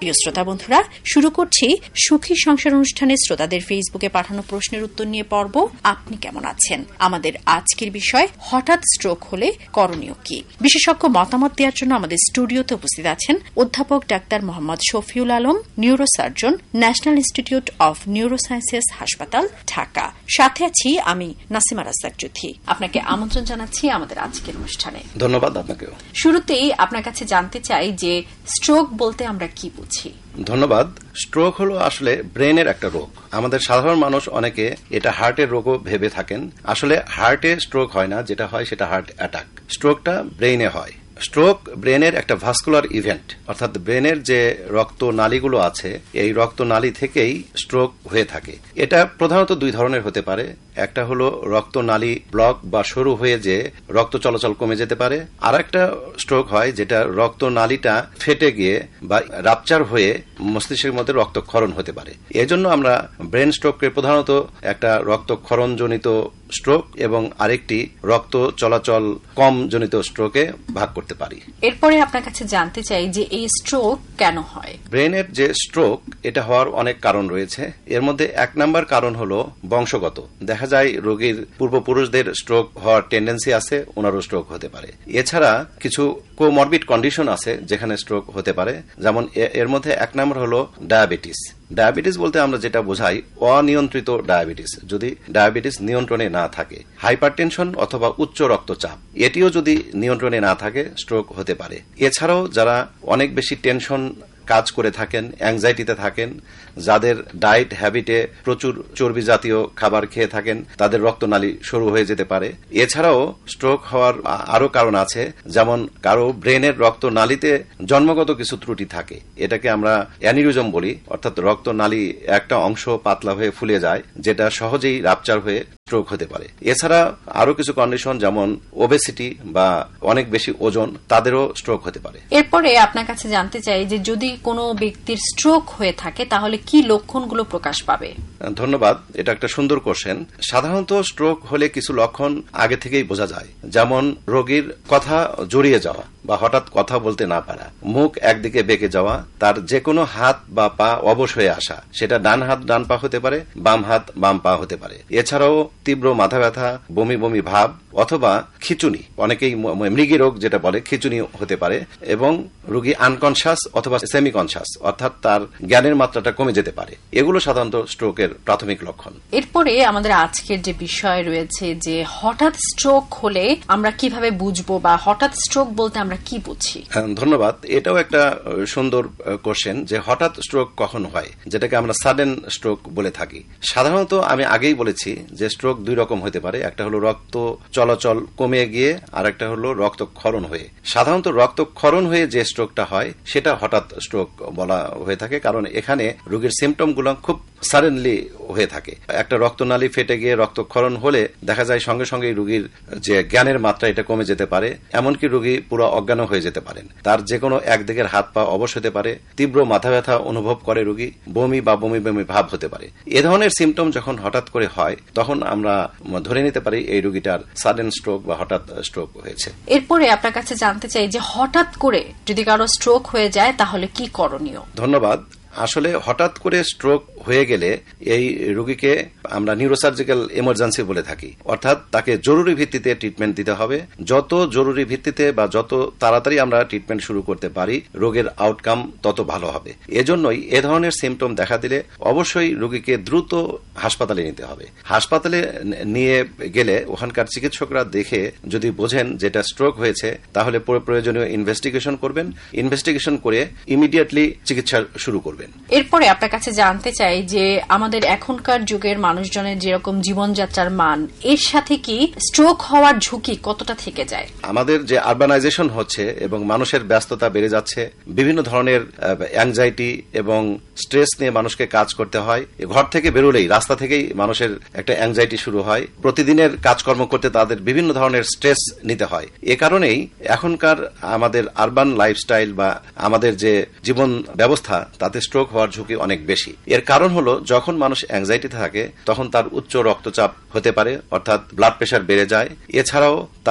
প্রিয় শ্রোতা বন্ধুরা, শুরু করছি সুখী সংসার অনুষ্ঠানে শ্রোতাদের ফেসবুকে পাঠানো প্রশ্নের উত্তর নিয়ে পর্ব। আপনি কেমন আছেন? আমাদের আজকের বিষয়, হঠাৎ স্ট্রোক হলে করণীয় কি? বিশেষজ্ঞ মতামত দেওয়ার জন্য আমাদের স্টুডিওতে উপস্থিত আছেন অধ্যাপক doctor Mohammad Shafiul Alam, neurosurgeon, national institute of neurosciences হাসপাতাল, ঢাকা। সাথে আছি আমি নাসিমা রাজ্জাক জুথি। আপনাকে আমন্ত্রণ জানাচ্ছি আমাদের আজকের অনুষ্ঠানে। ধন্যবাদ আপনাকে। শুরুতেই আপনার কাছে জানতে চাই যে স্ট্রোক বলতে আমরা কি বুঝি? ধন্যবাদ। স্ট্রোক হলো আসলে ব্রেনের একটা রোগ। আমাদের সাধারণ মানুষ অনেকে এটা হার্টের রোগও ভেবে থাকেন। আসলে হার্টে স্ট্রোক হয় না, যেটা হয় সেটা হার্ট অ্যাটাক। স্ট্রোকটা ব্রেইনে হয়। স্ট্রোক ব্রেনের একটা ভাস্কুলার ইভেন্ট, অর্থাৎ ব্রেনের যে রক্ত নালীগুলো আছে এই রক্ত নালী থেকেই স্ট্রোক হয়ে থাকে। এটা প্রধানত দুই ধরনের হতে পারে। একটা হলো রক্ত নালী ব্লক বা সরু হয়ে যে রক্ত চলাচল কমে যেতে পারে, আর একটা স্ট্রোক হয় যেটা রক্ত নালীটা ফেটে গিয়ে বা রাপচার হয়ে মস্তিষ্কের মধ্যে রক্তক্ষরণ হতে পারে। এজন্য আমরা ব্রেন স্ট্রোককে প্রধানত একটা রক্তক্ষরণজনিত স্ট্রোক এবং আরেকটি রক্ত চলাচল কম জনিত স্ট্রোকে ভাগ করতে পারি। এরপরে আপনার কাছে জানতে চাই যে এই স্ট্রোক কেন হয়? ব্রেনের যে স্ট্রোক, এটা হওয়ার অনেক কারণ রয়েছে। এর মধ্যে এক নাম্বার কারণ হলো বংশগত। দেখা যায় রোগীর পূর্বপুরুষদের স্ট্রোক হওয়ার টেন্ডেন্সি আছে, ওনারও স্ট্রোক হতে পারে। এছাড়া কিছু কোমরবিড কন্ডিশন আছে যেখানে স্ট্রোক হতে পারে। যেমন এর মধ্যে এক নাম্বার হলো ডায়াবেটিস। ডায়াবেটিস বলতে আমরা যেটা বোঝাই অনিয়ন্ত্রিত ডায়াবেটিস, যদি ডায়াবেটিস নিয়ন্ত্রণে না থাকে। হাইপারটেনশন অথবা উচ্চ রক্তচাপ, এটিও যদি নিয়ন্ত্রণে না থাকে স্ট্রোক হতে পারে। এছাড়াও যারা অনেক বেশি টেনশন কাজ করে থাকেন, অ্যাংজাইটিতে থাকেন, যাদের ডায়েট হ্যাবিটে প্রচুর চর্বি জাতীয় খাবার খেয়ে থাকেন, তাদের রক্তনালী সরু হয়ে যেতে পারে। এছাড়াও স্ট্রোক হওয়ার আরো কারণ আছে, যেমন কারো ব্রেনের রক্তনালীতে জন্মগত কিছু ত্রুটি থাকে, এটাকে আমরা অ্যানিউরিজম বলি, অর্থাৎ রক্তনালী একটা অংশ পাতলা হয়ে ফুলে যায়, যেটা সহজেই রাপচার হয়ে স্ট্রোক হতে পারে। এছাড়া আরো কিছু কন্ডিশন যেমন ওবেসিটি বা অনেক বেশি ওজন, তাদেরও স্ট্রোক হতে পারে। এরপরে আপনার কাছে জানতে চাই যে যদি কোনো ব্যক্তির স্ট্রোক হয়ে থাকে তাহলে কি লক্ষণগুলো প্রকাশ পাবে? ধন্যবাদ, এটা একটা সুন্দর কোশ্চেন। সাধারণত স্ট্রোক হলে কিছু লক্ষণ আগে থেকেই বোঝা যায়, যেমন রোগীর কথা জড়িয়ে যাওয়া বা হঠাৎ কথা বলতে না পারা, মুখ একদিকে বেঁকে যাওয়া, তার যে কোনো হাত বা পা অবশ হয়ে আসা, সেটা ডান হাত ডান পা হতে পারে, বাম হাত বাম পা হতে পারে। এছাড়াও তীব্র মাথা ব্যথা, বমি বমি ভাব অথবা খিচুনি, অনেকেই মৃগী রোগ যেটা বলে খিচুনি হতে পারে, এবং রোগী আনকনশাস অথবা সেমি কনশাস, অর্থাৎ তার জ্ঞানের মাত্রাটা কমে যেতে পারে। এগুলো সাধারণত স্ট্রোকের প্রাথমিক লক্ষণ। এরপরে আমাদের আজকের যে বিষয় রয়েছে যে হঠাৎ স্ট্রোক হলে আমরা কিভাবে বুঝবো বা হঠাৎ স্ট্রোক বলতে আমরা কি বুঝি? ধন্যবাদ, এটাও একটা সুন্দর কোশ্চেন যে হঠাৎ স্ট্রোক কখন হয়, যেটাকে আমরা সাডেন স্ট্রোক বলে থাকি। সাধারণত আমি আগেই বলেছি যে স্ট্রোক দুই রকম হতে পারে, একটা হলো রক্ত চলাচল কমে গিয়ে আর একটা হলো রক্তক্ষরণ হয়ে। সাধারণত রক্তক্ষরণ হয়ে যে স্ট্রোকটা হয় সেটা হঠাৎ স্ট্রোক বলা হয়ে থাকে, কারণ এখানে রোগীর সিমটমগুলো খুব সাডেনলি হয়ে থাকে। একটা রক্তনালী ফেটে গিয়ে রক্তক্ষরণ হলে দেখা যায় সঙ্গে সঙ্গে রোগীর যে জ্ঞানের মাত্রা এটা কমে যেতে পারে, এমনকি রোগী পুরো অজ্ঞান হয়ে যেতে পারেন। তার যে কোনো একদিকের হাত পা অবশ হতে পারে, তীব্র মাথা ব্যথা অনুভব করে রোগী, বমি বা বমি বমি ভাব হতে পারে। এ ধরনের সিমটম যখন হঠাৎ করে হয় তখন আমরা ধরে নিতে পারি এই রোগীটার সাডেন স্ট্রোক বা হঠাৎ স্ট্রোক হয়েছে। এরপরে আপনার কাছে জানতে চাই যে হঠাৎ করে যদি কারো স্ট্রোক হয়ে যায় তাহলে কি করণীয়? ধন্যবাদ। আসলে হঠাৎ করে স্ট্রোক হয়ে গেলে এই রোগীকে আমরা নিউরোসার্জিক্যাল এমার্জেন্সি বলে থাকি, অর্থাৎ তাকে জরুরি ভিত্তিতে ট্রিটমেন্ট দিতে হবে। যত জরুরি ভিত্তিতে বা যত তাড়াতাড়ি আমরা ট্রিটমেন্ট শুরু করতে পারি রোগের আউটকাম তত ভালো হবে। এজন্যই এ ধরনের সিমটম দেখা দিলে অবশ্যই রোগীকে দ্রুত হাসপাতালে নিতে হবে। হাসপাতালে নিয়ে গেলে ওখানকার চিকিৎসকরা দেখে যদি বোঝেন যেটা স্ট্রোক হয়েছে তাহলে প্রয়োজনীয় ইনভেস্টিগেশন করবেন, ইনভেস্টিগেশন করে ইমিডিয়েটলি চিকিৎসা শুরু করবেন। এরপরে আপনার কাছে জানতে চাই যে আমাদের এখনকার যুগের মানুষজনের যেরকম জীবনযাত্রার মান, এর সাথে কি স্ট্রোক হওয়ার ঝুঁকি কতটা থেকে যায়? আমাদের যে আরবানাইজেশন হচ্ছে এবং মানুষের ব্যস্ততা বেড়ে যাচ্ছে, বিভিন্ন ধরনের অ্যাংজাইটি এবং স্ট্রেস নিয়ে মানুষকে কাজ করতে হয়। ঘর থেকে বেরোলেই রাস্তা থেকেই মানুষের একটা অ্যাংজাইটি শুরু হয়। প্রতিদিনের কাজকর্ম করতে তাদের বিভিন্ন ধরনের স্ট্রেস নিতে হয়। এ কারণেই এখনকার আমাদের আরবান লাইফস্টাইল বা আমাদের যে জীবন ব্যবস্থা তাতে স্ট্রোক হওয়ার ঝুঁকি অনেক বেশি। এর কারণ হলো যখন মানুষ অ্যাংজাইটি থাকে তখন তার উচ্চ রক্তচাপ হতে পারে, অর্থাৎ ব্লাড প্রেশার বেড়ে যায়। এছাড়াও তার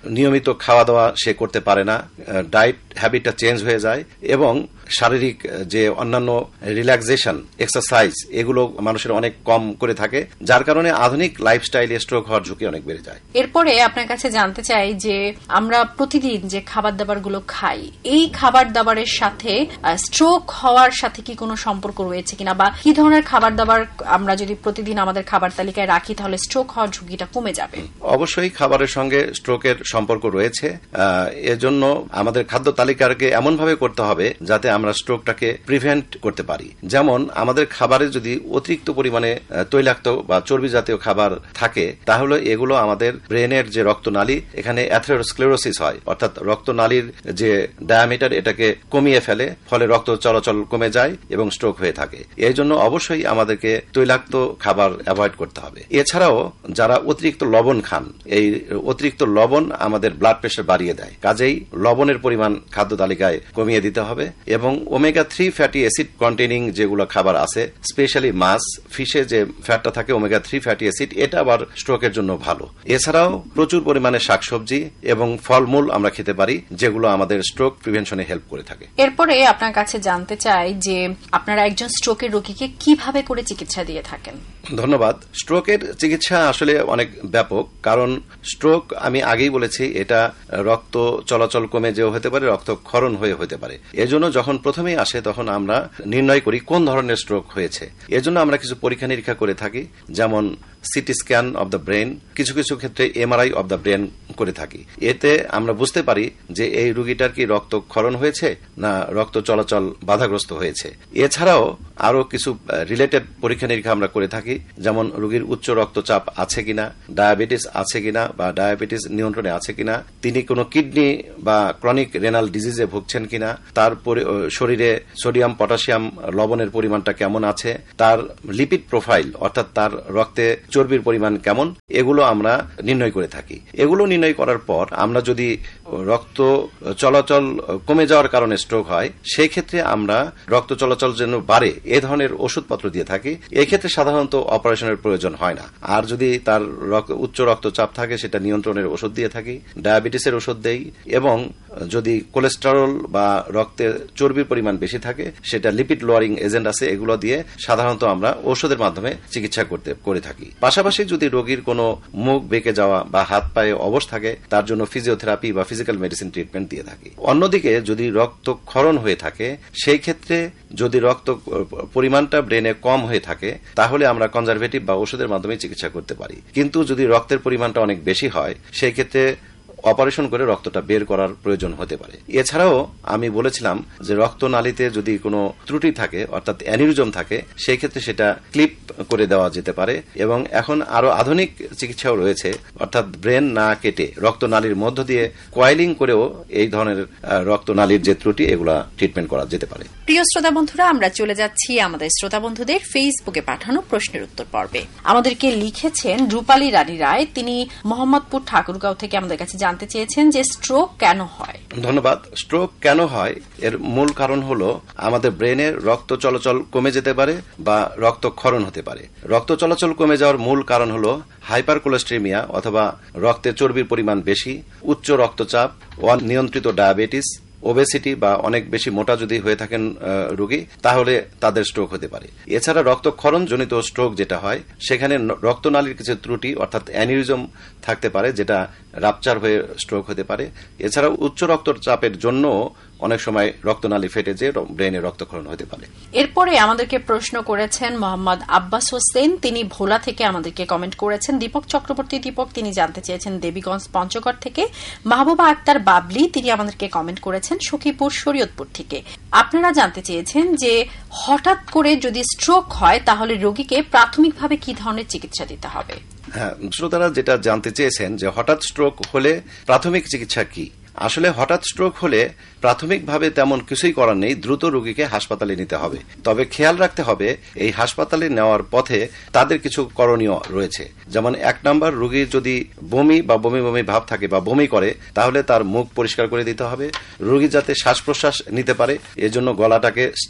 নিয়মিত খাওয়া দাওয়া সে করতে পারে না, ডায়েট হ্যাবিটটা চেঞ্জ হয়ে যায় এবং শারীরিক যে অন্যান্য রিল্যাক্সেশন এক্সারসাইজ এগুলো মানুষের অনেক কম করে থাকে, যার কারণে আধুনিক লাইফস্টাইলে স্ট্রোক হওয়ার ঝুঁকি অনেক বেড়ে যায়। এরপরে আপনার কাছে জানতে চাই যে আমরা প্রতিদিন যে খাবার দাবারগুলো খাই, এই খাবার দাবারের সাথে স্ট্রোক হওয়ার সাথে কি কোনো সম্পর্ক রয়েছে কিনা, বা কি ধরনের খাবার দাবার আমরা যদি প্রতিদিন আমাদের খাবার তালিকায় রাখি তাহলে স্ট্রোক হওয়ার ঝুঁকিটা কমে যাবে? অবশ্যই খাবারের সঙ্গে স্ট্রোকের সম্পর্ক রয়েছে। এজন্য আমাদের খাদ্য তালিকাকে এমনভাবে করতে হবে যাতে আমরা স্ট্রোকটাকে প্রিভেন্ট করতে পারি। যেমন আমাদের খাবারে যদি অতিরিক্ত পরিমাণে তৈলাক্ত বা চর্বি জাতীয় খাবার থাকে তাহলে এগুলো আমাদের ব্রেনের যে রক্তনালী এখানে অ্যাথেরোস্ক্লেরোসিস হয়, অর্থাৎ রক্তনালীর যে ডায়ামিটার এটাকে কমিয়ে ফেলে, ফলে রক্ত চলাচল কমে যায় এবং স্ট্রোক হয়ে থাকে। এই জন্য অবশ্যই আমাদেরকে তৈলাক্ত খাবার অ্যাভয়েড করতে হবে। এছাড়াও যারা অতিরিক্ত লবণ খান, এই অতিরিক্ত লবণ আমাদের ব্লাড প্রেশার বাড়িয়ে দেয়, কাজেই লবণের পরিমাণ খাদ্য তালিকায় কমিয়ে দিতে হবে। এবং ওমেগা 3 ফ্যাটি অ্যাসিড কন্টেনিং যেগুলো খাবার আছে, স্পেশালি মাছ, ফিশে যে ফ্যাটটা থাকে ওমেগা 3 ফ্যাটি অ্যাসিড, এটা আবার স্ট্রোকের জন্য ভালো। এছাড়াও প্রচুর পরিমাণে শাকসবজি এবং ফলমূল আমরা খেতে পারি, যেগুলো আমাদের স্ট্রোক প্রিভেনশনে হেল্প করে থাকে। এরপরে আপনার কাছে জানতে চাই যে আপনারা একজন স্ট্রোকের রোগীকে কিভাবে করে চিকিৎসা দিয়ে থাকেন? ধন্যবাদ। স্ট্রোকের চিকিৎসা আসলে অনেক ব্যাপক, কারণ স্ট্রোক আমি আগেই বলেছি এটা রক্ত চলাচল কমে যেও হতে পারে, রক্তক্ষরণ হয়ে হতে পারে। এজন্য যখন প্রথমেই আসে তখন আমরা নির্ণয় করি কোন ধরনের স্ট্রোক হয়েছে। এজন্য আমরা কিছু পরীক্ষা নিরীক্ষা করে থাকি, যেমন CT scan of the brain, কিছু কিছু ক্ষেত্রে এমআরআই অব দ্য ব্রেন করে থাকি। এতে আমরা বুঝতে পারি যে এই রোগীটার কি রক্তক্ষরণ হয়েছে না রক্ত চলাচল বাধাগ্রস্ত হয়েছে। এছাড়াও আরো কিছু রিলেটেড পরীক্ষা নিরীক্ষা আমরা করে থাকি, যেমন রোগীর উচ্চ রক্তচাপ আছে কিনা, ডায়াবেটিস আছে কিনা বা ডায়াবেটিস নিয়ন্ত্রণে আছে কিনা, তিনি কোনো কিডনি বা ক্রনিক রেনাল ডিজিজে ভুগছেন কিনা, তার শরীরে সোডিয়াম পটাশিয়াম লবণের পরিমাণটা কেমন আছে, তার লিপিড প্রোফাইল অর্থাৎ তার রক্তে চর্বির পরিমাণ কেমন, এগুলো আমরা নির্ণয় করে থাকি। এগুলো নির্ণয় করার পর আমরা যদি রক্ত চলাচল কমে যাওয়ার কারণে স্ট্রোক হয় সেই ক্ষেত্রে আমরা রক্ত চলাচল যেন বাড়ে এ ধরনের ওষুধপত্র দিয়ে থাকি। এক্ষেত্রে সাধারণত অপারেশনের প্রয়োজন হয় না। আর যদি তার উচ্চ রক্তচাপ থাকে সেটা নিয়ন্ত্রণের ওষুধ দিয়ে থাকি, ডায়াবেটিসের ওষুধ দেই, এবং যদি কোলেস্টেরল বা রক্তের চর্বির পরিমাণ বেশি থাকে সেটা লিপিড লোয়ারিং এজেন্ট আছে, এগুলো দিয়ে সাধারণত আমরা ওষুধের মাধ্যমে চিকিৎসা করে থাকি। পাশাপাশি যদি রোগীর কোনো মুখ বেঁকে যাওয়া বা হাত পায়ে অবশ থাকে তার জন্য ফিজিওথেরাপি বা ফিজিক্যাল মেডিসিন ট্রিটমেন্ট দিয়ে থাকি। অন্যদিকে যদি রক্তক্ষরণ হয়ে থাকে সেই ক্ষেত্রে যদি রক্ত পরিমাণটা ব্রেনে কম হয়ে থাকে তাহলে আমরা কনজারভেটিভ বা ওষুধের মাধ্যমে চিকিৎসা করতে পারি। কিন্তু যদি রক্তের পরিমাণটা অনেক বেশি হয় সেই ক্ষেত্রে অপারেশন করে রক্তটা বের করার প্রয়োজন হতে পারে। এছাড়াও আমি বলেছিলাম যে রক্তনালীতে যদি কোনো ত্রুটি থাকে অর্থাৎ অ্যানিউরিজম থাকে সেই ক্ষেত্রে সেটা ক্লিপ করে দেওয়া যেতে পারে, এবং এখন আরো আধুনিক চিকিৎসাও রয়েছে, অর্থাৎ ব্রেন না কেটে রক্তনালীর মধ্য দিয়ে কয়েলিং করেও এই ধরনের রক্তনালীর যে ত্রুটি এগুলা ট্রিটমেন্ট করা যেতে পারে। প্রিয় শ্রোতা বন্ধুরা, আমরা চলে যাচ্ছি আমাদের শ্রোতা বন্ধুদের ফেসবুকে পাঠানো প্রশ্নের উত্তর পর্বে। আমাদেরকে লিখেছেন রূপালী রানী রায়, তিনি মোহাম্মদপুর ঠাকুরগাঁও থেকে আমাদের কাছে জানতে চেয়েছেন যে স্ট্রোক কেন হয়। ধন্যবাদ। স্ট্রোক কেন হয় এর মূল কারণ হলো আমাদের ব্রেনের রক্ত চলাচল কমে যেতে পারে বা রক্তক্ষরণ হতে পারে। রক্ত চলাচল কমে যাওয়ার মূল কারণ হলো হাইপারকোলেস্টেমিয়া অথবা রক্তে চর্বির পরিমাণ বেশি, উচ্চ রক্তচাপ, অনিয়ন্ত্রিত ডায়াবেটিস, ওবেসিটি বা অনেক বেশি মোটা যদি হয়ে থাকেন রোগী তাহলে তাদের স্ট্রোক হতে পারে। এছাড়া রক্তক্ষরণ জনিত স্ট্রোক যেটা হয় সেখানে রক্তনালীর কিছু ত্রুটি অর্থাৎ অ্যানিউরিজম থাকতে পারে যেটা রাপচার হয়ে স্ট্রোক হতে পারে। এছাড়া উচ্চ রক্তচাপের জন্য অনেক সময় রক্তনালী ফেটে যে ব্রেনে রক্তক্ষরণ হতে পারে। এরপরে আমাদেরকে প্রশ্ন করেছেন মোহাম্মদ আব্বাস হোসেন, তিনি ভোলা থেকে আমাদেরকে কমেন্ট করেছেন। দীপক চক্রবর্তী দীপক, তিনি জানতে চেয়েছেন দেবীগঞ্জ পঞ্চগড় থেকে। মাহবুবা আক্তার বাবলি, তিনি আমাদেরকে কমেন্ট করেছেন সখীপুর শরীয়তপুর থেকে। আপনারা জানতে চেয়েছেন যে হঠাৎ করে যদি স্ট্রোক হয় তাহলে রোগীকে প্রাথমিকভাবে কি ধরনের চিকিৎসা দিতে হবে? হ্যাঁ, শ্রোতারা যেটা জানতে চেয়েছেন যে হঠাৎ স্ট্রোক হলে প্রাথমিক চিকিৎসা কি। আসলে হঠাৎ স্ট্রোক হলে প্রাথমিকভাবে তেমন কিছুই করার নেই, দ্রুত রোগীকে হাসপাতালে নিতে হবে। তবে খেয়াল রাখতে হবে এই হাসপাতালে নেওয়ার পথে তাদের কিছু করণীয় রয়েছে। যেমন 1 নম্বর, রোগীর যদি বমি বা বমি বমি ভাব থাকে বা বমি করে তাহলে তার মুখ পরিষ্কার করে দিতে হবে। রোগী যাতে শ্বাস প্রশ্বাস নিতে পারে এজন্য গলাটাকে স্ট্রেট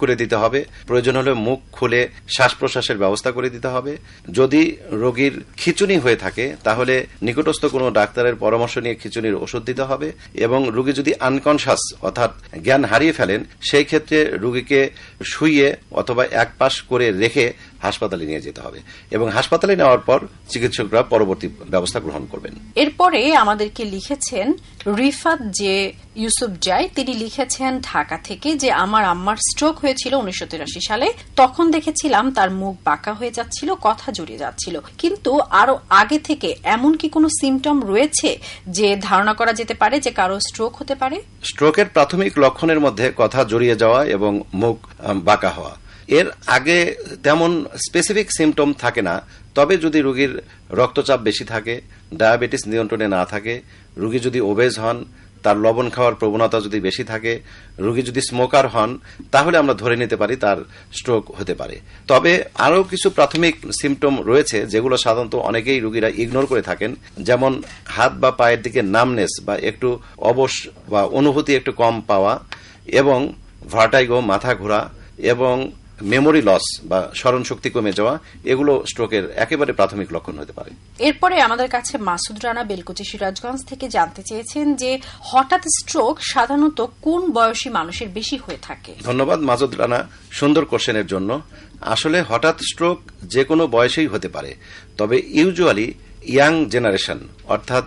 করে দিতে হবে, প্রয়োজন হলে মুখ খুলে শ্বাস প্রশ্বাসের ব্যবস্থা করে দিতে হবে। যদি রোগীর খিঁচুনি হয়ে থাকে তাহলে নিকটস্থ কোনো ডাক্তারের পরামর্শ নিয়ে খিঁচুনির ওষুধ দিতে হবে, এবং রোগী যদি আনকনশাস অর্থাৎ জ্ঞান হারিয়ে ফেলেন সেই ক্ষেত্রে রোগীকে শুইয়ে অথবা এক পাশ করে রেখে হাসপাতালে নিয়ে যেতে হবে, এবং হাসপাতালে নেওয়ার পর চিকিৎসকরা পরবর্তী ব্যবস্থা গ্রহণ করবেন। এরপরে আমাদেরকে লিখেছেন রিফাত জে ইউসুফজাই। তিনি লিখেছেন ঢাকা থেকে যে আমার আম্মার স্ট্রোক হয়েছিল 1983 সালে। তখন দেখেছিলাম তার মুখ বাঁকা হয়ে যাচ্ছিল, কথা জড়িয়ে যাচ্ছিল, কিন্তু আরো আগে থেকে এমন কি কোনো সিমটম রয়েছে যে ধারণা করা যেতে পারে যে কারো স্ট্রোক হতে পারে? স্ট্রোকের প্রাথমিক লক্ষণের মধ্যে কথা জড়িয়ে যাওয়া এবং মুখ বাঁকা হওয়া। এর আগে তেমন স্পেসিফিক সিমটম থাকে না, তবে যদি রোগীর রক্তচাপ বেশি থাকে, ডায়াবেটিস নিয়ন্ত্রণে না থাকে, রোগী যদি ওবেজ হন, তার লবণ খাওয়ার প্রবণতা যদি বেশি থাকে, রোগী যদি স্মোকার হন, তাহলে আমরা ধরে নিতে পারি তার স্ট্রোক হতে পারে। তবে আরও কিছু প্রাথমিক সিমটম রয়েছে যেগুলো সাধারণত অনেকেই রোগীরা ইগনোর করে থাকেন, যেমন হাত বা পায়ের দিকে নামনেস বা একটু অবশ বা অনুভূতি একটু কম পাওয়া, এবং ভার্টাইগো মাথা ঘোরা, এবং মেমোরি লস বা স্মরণ শক্তি কমে যাওয়া, এগুলো স্ট্রোকের একেবারে প্রাথমিক লক্ষণ হতে পারে। এরপরে আমাদের কাছে মাসুদ রানা বেলকুচি সিরাজগঞ্জ থেকে জানতে চেয়েছেন যে হঠাৎ স্ট্রোক সাধারণত কোন বয়সী মানুষের বেশি হয়ে থাকে? ধন্যবাদ মাসুদ রানা সুন্দর কোশ্চেনের জন্য। আসলে হঠাৎ স্ট্রোক যে কোনো বয়সেই হতে পারে, তবে ইউজুয়ালি ইয়াং জেনারেশন অর্থাৎ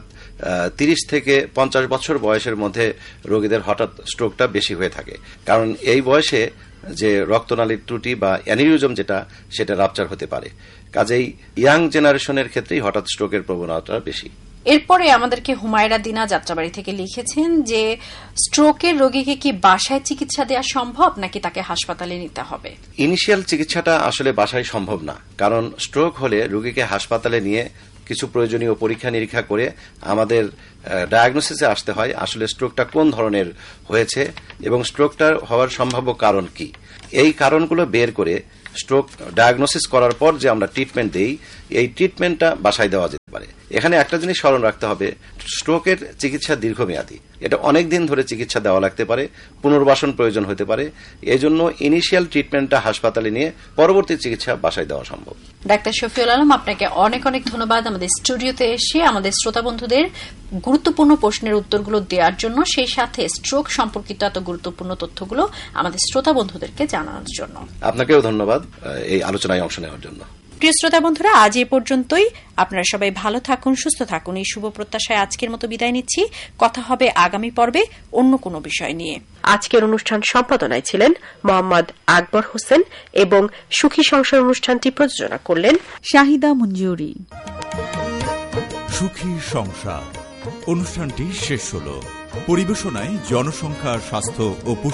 30 থেকে 50 বছর বয়সের মধ্যে রোগীদের হঠাৎ স্ট্রোকটা বেশি হয়ে থাকে, কারণ এই বয়সে যে রক্তনালীর ত্রুটি বা অ্যানিউরিজম সেটা রাপচার হতে পারে। কাজেই ইয়াং জেনারেশনের ক্ষেত্রেই হঠাৎ স্ট্রোকের প্রবণতা বেশি। এরপরে আমাদেরকে হুমায়রা দিনা যাত্রাবাড়ি থেকে লিখেছেন যে স্ট্রোকের রোগীকে কি বাসায় চিকিৎসা দেওয়া সম্ভব নাকি তাকে হাসপাতালে নিতে হবে? ইনিশিয়াল চিকিৎসাটা আসলে বাসায় সম্ভব না, কারণ স্ট্রোক হলে রোগীকে হাসপাতালে নিয়ে কিছু প্রয়োজনীয় পরীক্ষা নিরীক্ষা করে আমাদের ডায়াগনোসিসে আসতে হয় আসলে স্ট্রোকটা কোন ধরনের হয়েছে এবং স্ট্রোকটার হওয়ার সম্ভাব্য কারণ কি। এই কারণগুলো বের করে স্ট্রোক ডায়াগনোসিস করার পর যে আমরা ট্রিটমেন্ট দেই, এই ট্রিটমেন্টটা বাসায় দেওয়া যেতে পারে। এখানে একটা জিনিস স্মরণ রাখতে হবে, স্ট্রোকের চিকিৎসা দীর্ঘমেয়াদী, এটা অনেক দিন ধরে চিকিৎসা দেওয়া লাগতে পারে, পুনর্বাসন প্রয়োজন হতে পারে। এই জন্য ইনিশিয়াল ট্রিটমেন্টটা হাসপাতালে নিয়ে পরবর্তী চিকিৎসা বাসায় দেওয়া সম্ভব। ডাক্তার শফিউল আলম, আপনাকে অনেক অনেক ধন্যবাদ আমাদের স্টুডিওতে এসে আমাদের শ্রোতা বন্ধুদের গুরুত্বপূর্ণ প্রশ্নের উত্তরগুলো দেওয়ার জন্য, সেই সাথে স্ট্রোক সম্পর্কিত এত গুরুত্বপূর্ণ তথ্যগুলো আমাদের শ্রোতা বন্ধুদেরকে জানানোর জন্য। আপনাকেও ধন্যবাদ এই আলোচনায় অংশ নেওয়ার জন্য। প্রিয় শ্রোতা বন্ধুরা, আজ এ পর্যন্তই। আপনারা সবাই ভালো থাকুন, সুস্থ থাকুন, এই শুভ প্রত্যাশায় আজকের মতো বিদায় নিচ্ছি। কথা হবে আগামী পর্বে অন্য কোনো বিষয় নিয়ে। আজকের অনুষ্ঠান সম্পাদনায় ছিলেন মোহাম্মদ আকবর হোসেন এবং সুখী সংসার অনুষ্ঠানটি প্রযোজনা করলেন শাহিদা মঞ্জুরি। সুখী সংসার অনুষ্ঠানটি শেষ হল। পরিবেশনায় জনসংখ্যা, স্বাস্থ্য ও